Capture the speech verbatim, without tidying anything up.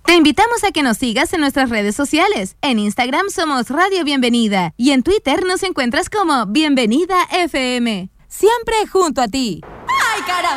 Te invitamos a que nos sigas en nuestras redes sociales. En Instagram somos Radio Bienvenida y en Twitter nos encuentras como Bienvenida F M. Siempre junto a ti. ¡Ay, caramba!